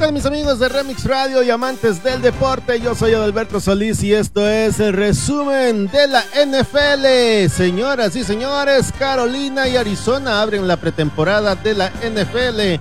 tal, mis amigos de Remix Radio y amantes del deporte? Yo soy Adalberto Solís y esto es el resumen de la NFL. Señoras y señores, Carolina y Arizona abren la pretemporada de la NFL.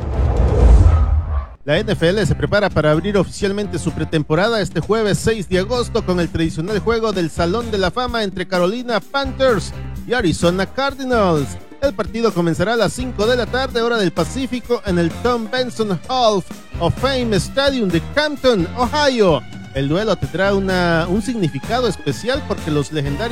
La NFL se prepara para abrir oficialmente su pretemporada este jueves 6 de agosto con el tradicional juego del Salón de la Fama entre Carolina Panthers y Arizona Cardinals. El partido comenzará a las 5 de la tarde, hora del Pacífico, en el Tom Benson Hall of Fame Stadium de Canton, Ohio. El duelo tendrá un significado especial porque las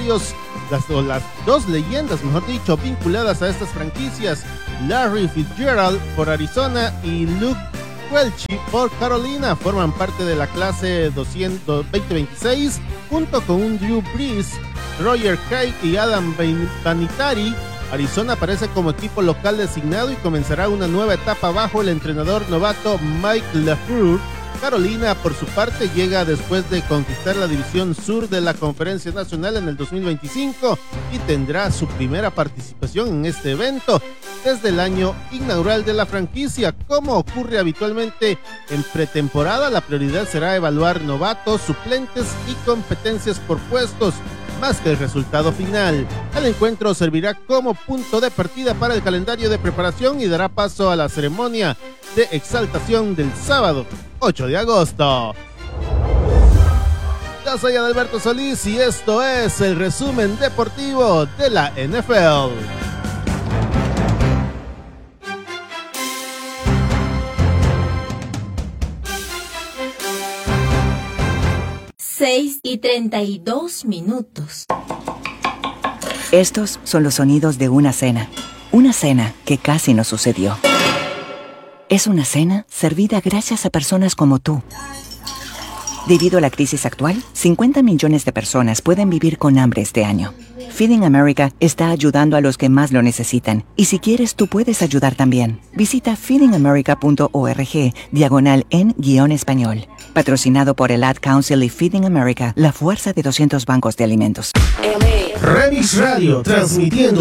dos leyendas, mejor dicho, vinculadas a estas franquicias, Larry Fitzgerald por Arizona y Luke Welch por Carolina, forman parte de la clase 2026, junto con un Drew Brees, Roger Craig y Adam Vinatieri. Arizona aparece como equipo local designado y comenzará una nueva etapa bajo el entrenador novato Mike LaFleur. Carolina, por su parte, llega después de conquistar la división sur de la Conferencia Nacional en el 2025 y tendrá su primera participación en este evento desde el año inaugural de la franquicia. Como ocurre habitualmente en pretemporada, la prioridad será evaluar novatos, suplentes y competencias por puestos, más que el resultado final. El encuentro servirá como punto de partida para el calendario de preparación y dará paso a la ceremonia de exaltación del sábado 8 de agosto. Yo soy Adalberto Solís y esto es el resumen deportivo de la NFL. Seis y 32 minutos. Estos son los sonidos de una cena. Una cena que casi no sucedió. Es una cena servida gracias a personas como tú. Debido a la crisis actual, 50 millones de personas pueden vivir con hambre este año. Feeding America está ayudando a los que más lo necesitan. Y si quieres, tú puedes ayudar también. Visita feedingamerica.org/en-español. Patrocinado por el Ad Council y Feeding America, la fuerza de 200 bancos de alimentos. Remix Radio, transmitiendo